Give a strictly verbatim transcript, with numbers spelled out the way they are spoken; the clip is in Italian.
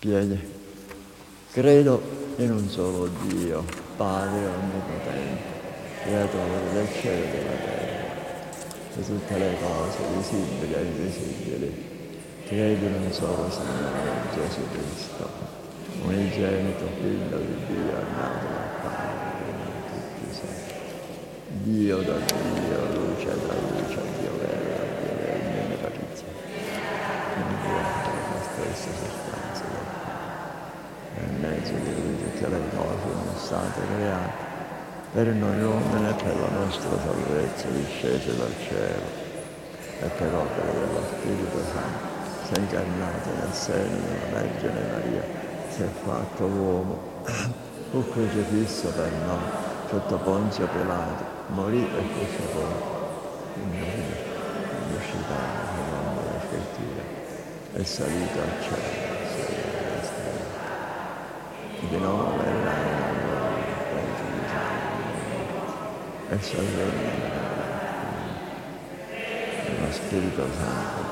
Piede. Credo in un solo Dio, Padre onnipotente, creatore del cielo e della terra, di tutte le cose visibili e invisibili. Credo in un solo Signore, Gesù Cristo, unigenito Figlio di Dio, nato dal Padre, prima di tutti i secoli. Dio da Dio, luce da luce, Dio vero da Dio vero, viene patrizia. In Dio la stessa sostanza del Padre. Nel mezzo di lui tutte le cose sono state create, per noi uomini e per la nostra salvezza discese dal cielo, e per opera dello Spirito Santo si è incarnato nel seno della Vergine Maria, si è fatto uomo, fu crocifisso per noi, sotto Ponzio Pilato, morì e fu sepolto. Quindi uscitato secondo le scritture, è salito al cielo, di nuovo verrà in gloria per giudicare e sorregna lo Spirito Santo.